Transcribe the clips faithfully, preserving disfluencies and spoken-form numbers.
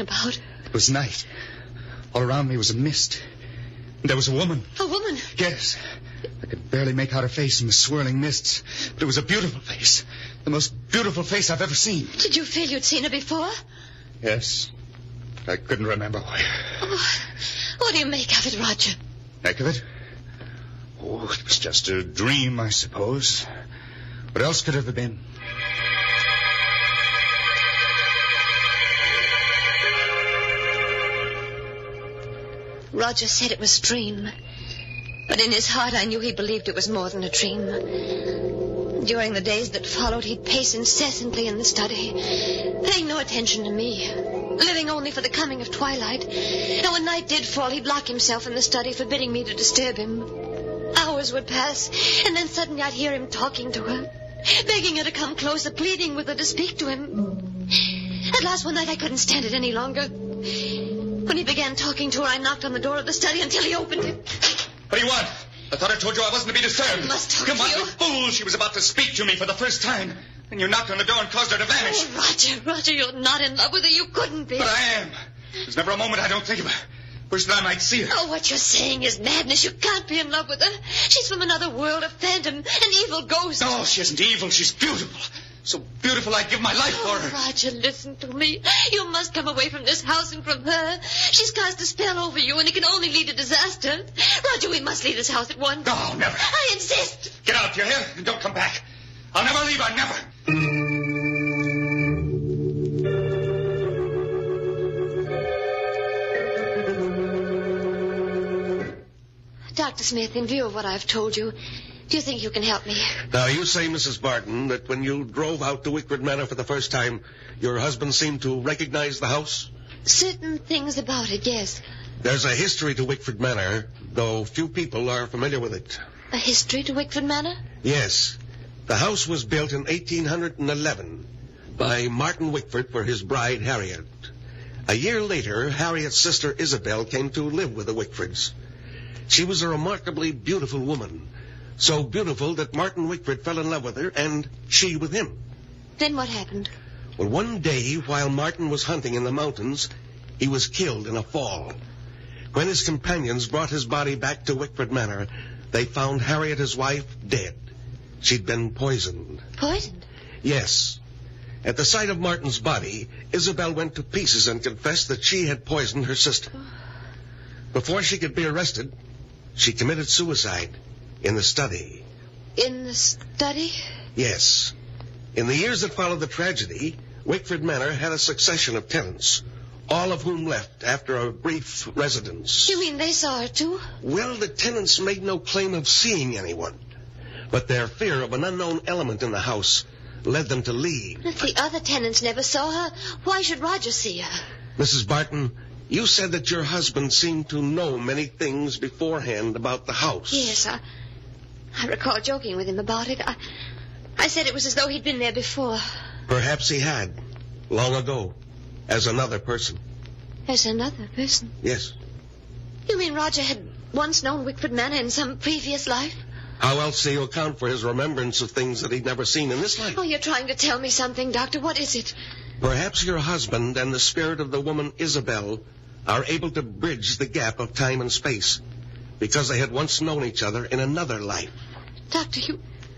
about? It was night. All around me was a mist. And there was a woman. A woman? Yes. I could barely make out her face in the swirling mists. But it was a beautiful face. The most beautiful face I've ever seen. Did you feel you'd seen her before? Yes. I couldn't remember where. Oh, what do you make of it, Roger? Make of it? Oh, it was just a dream, I suppose. What else could it have been? Roger said it was a dream. But in his heart, I knew he believed it was more than a dream. During the days that followed, he'd pace incessantly in the study, paying no attention to me, living only for the coming of twilight. And when night did fall, he'd lock himself in the study, forbidding me to disturb him. Hours would pass, and then suddenly I'd hear him talking to her, begging her to come closer, pleading with her to speak to him. At last one night, I couldn't stand it any longer. When he began talking to her, I knocked on the door of the study until he opened it. What do you want? I thought I told you I wasn't to be disturbed. I must talk you to must you. be fool. She was about to speak to me for the first time. And you knocked on the door and caused her to vanish. Oh, Roger, Roger, you're not in love with her. You couldn't be. But I am. There's never a moment I don't think of her. Wish that I might see her. Oh, what you're saying is madness. You can't be in love with her. She's from another world, a phantom, an evil ghost. No, she isn't evil. She's beautiful. So beautiful I'd give my life oh, for her. Roger, listen to me. You must come away from this house and from her. She's cast a spell over you, and it can only lead to disaster. Roger, we must leave this house at once. No, never. I insist. Get out, you hear? And don't come back. I'll never leave her, never. Doctor Smith, in view of what I've told you, do you think you can help me? Now, you say, Missus Barton, that when you drove out to Wickford Manor for the first time, your husband seemed to recognize the house? Certain things about it, yes. There's a history to Wickford Manor, though few people are familiar with it. A history to Wickford Manor? Yes. The house was built in eighteen eleven by Martin Wickford for his bride, Harriet. A year later, Harriet's sister Isabel came to live with the Wickfords. She was a remarkably beautiful woman, so beautiful that Martin Wickford fell in love with her, and she with him. Then what happened? Well, one day, while Martin was hunting in the mountains, he was killed in a fall. When his companions brought his body back to Wickford Manor, they found Harriet, his wife, dead. She'd been poisoned. Poisoned? Yes. At the sight of Martin's body, Isabel went to pieces and confessed that she had poisoned her sister. Before she could be arrested, she committed suicide in the study. In the study? Yes. In the years that followed the tragedy, Wickford Manor had a succession of tenants, all of whom left after a brief residence. You mean they saw her, too? Well, the tenants made no claim of seeing anyone, but their fear of an unknown element in the house led them to leave. If the other tenants never saw her, why should Roger see her? Missus Barton, you said that your husband seemed to know many things beforehand about the house. Yes, I, I recall joking with him about it. I, I said it was as though he'd been there before. Perhaps he had, long ago, as another person. As another person? Yes. You mean Roger had once known Wickford Manor in some previous life? How else do you account for his remembrance of things that he'd never seen in this life? Oh, you're trying to tell me something, Doctor. What is it? Perhaps your husband and the spirit of the woman Isabel are able to bridge the gap of time and space because they had once known each other in another life. Doctor, you...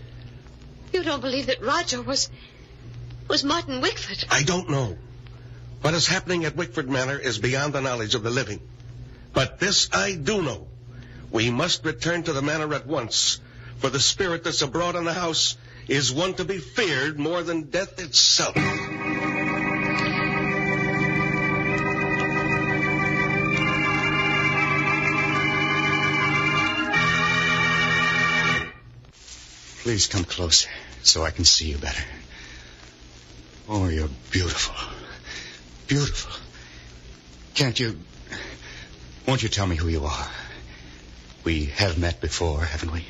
You don't believe that Roger was... was Martin Wickford? I don't know. What is happening at Wickford Manor is beyond the knowledge of the living. But this I do know. We must return to the manor at once, for the spirit that's abroad in the house is one to be feared more than death itself. Please come closer so I can see you better. Oh, you're beautiful. Beautiful. Can't you... Won't you tell me who you are? We have met before, haven't we?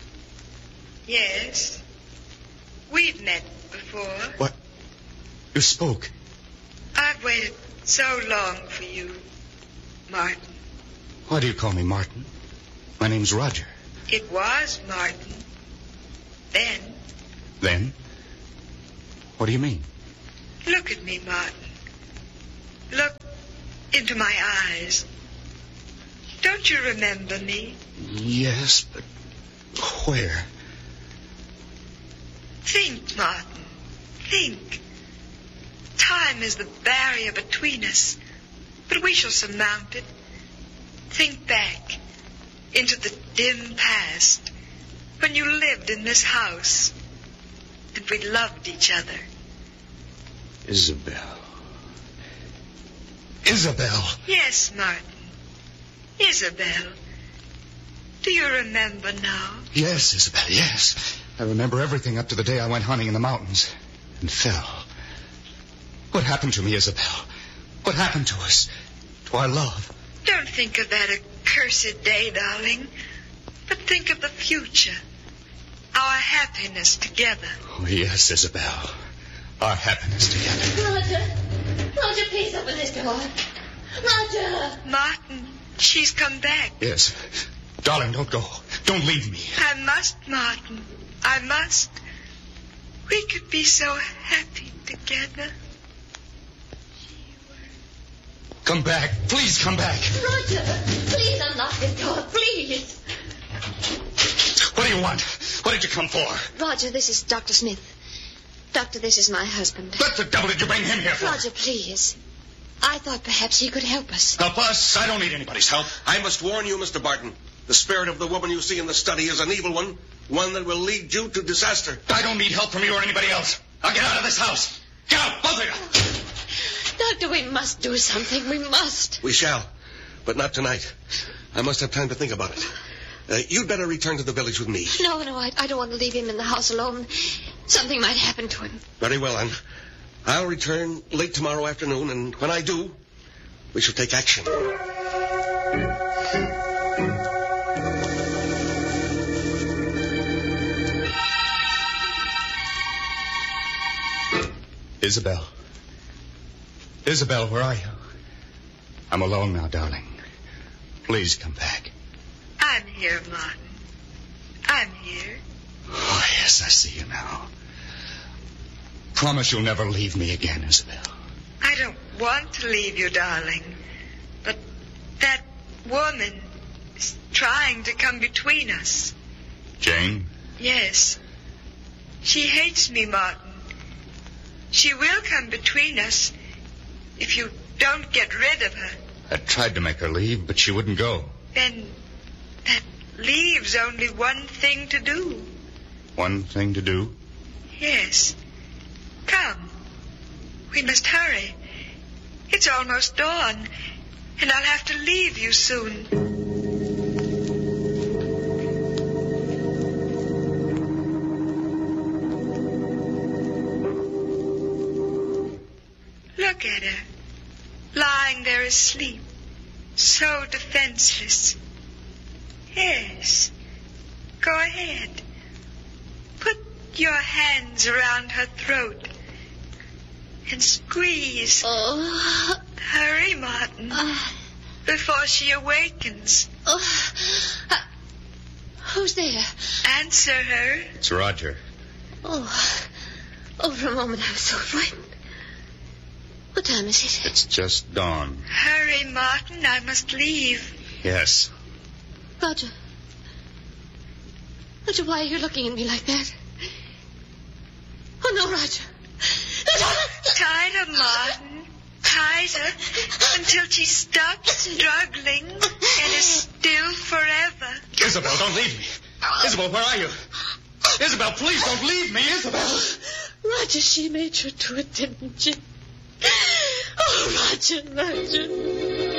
Yes. We've met before. What? You spoke. I've waited so long for you, Martin. Why do you call me Martin? My name's Roger. It was Martin. Then. Then? What do you mean? Look at me, Martin. Look into my eyes. Don't you remember me? Yes, but where? Think, Martin. Think. Time is the barrier between us, but we shall surmount it. Think back into the dim past when you lived in this house and we loved each other. Isabel. Isabel. Yes, Martin. Isabel. Do you remember now? Yes, Isabel, yes. I remember everything up to the day I went hunting in the mountains and fell. What happened to me, Isabel? What happened to us? To our love? Don't think of that accursed day, darling. But think of the future. Our happiness together. Oh, yes, Isabel. Our happiness together. Roger. Roger, please open this door. Roger. Martin, she's come back. Yes. Darling, don't go. Don't leave me. I must, Martin. I must. We could be so happy together. Come back. Please come back. Roger, please unlock this door, please. What do you want? What did you come for? Roger, this is Doctor Smith. Doctor, this is my husband. What the devil did you bring him here for? Roger, please. I thought perhaps he could help us. Help us? I don't need anybody's help. I must warn you, Mister Barton. The spirit of the woman you see in the study is an evil one, one that will lead you to disaster. I don't need help from you or anybody else. I'll get out of this house. Get out, both of you. Doctor, we must do something. We must. We shall, but not tonight. I must have time to think about it. Uh, you'd better return to the village with me. No, no, I, I don't want to leave him in the house alone. Something might happen to him. Very well, then. I'll return late tomorrow afternoon, and when I do, we shall take action. Isabel. Isabel, where are you? I'm alone now, darling. Please come back. I'm here, Martin. I'm here. Oh, yes, I see you now. Promise you'll never leave me again, Isabel. I don't want to leave you, darling. But that woman is trying to come between us. Jane? Yes. She hates me, Martin. She will come between us if you don't get rid of her. I tried to make her leave, but she wouldn't go. Then that leaves only one thing to do. One thing to do? Yes. Come. We must hurry. It's almost dawn, and I'll have to leave you soon. Look at her, lying there asleep, so defenseless. Yes, go ahead. Put your hands around her throat and squeeze. Oh. Hurry, Martin, Uh, before she awakens. oh. Uh, who's there? Answer her. It's Roger. Oh. Oh, for a moment I was so frightened. What time is it? It's just dawn. Hurry, Martin, I must leave. Yes. Roger. Roger, why are you looking at me like that? Oh, no, Roger. Tighter, Martin. Tighter until she stops struggling and is still forever. Isabel, don't leave me. Isabel, where are you? Isabel, please don't leave me, Isabel. Roger, she made you do it, didn't she? Oh, Roger, Roger.